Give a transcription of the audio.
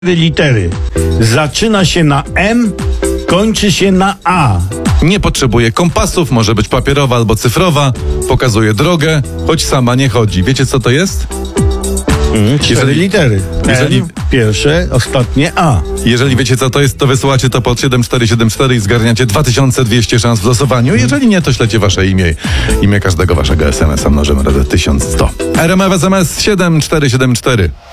litery. Zaczyna się na M, kończy się na A. Nie potrzebuje kompasów, może być papierowa albo cyfrowa. Pokazuje drogę, choć sama nie chodzi. Wiecie, co to jest? 4 litery. M, pierwsze, ostatnie A. Jeżeli wiecie, co to jest, to wysyłacie to pod 7474 i zgarniacie 2200 szans w losowaniu. Jeżeli nie, to ślecie wasze imię każdego waszego SMS-a mnożymy razy 1100. RMF SMS 7474.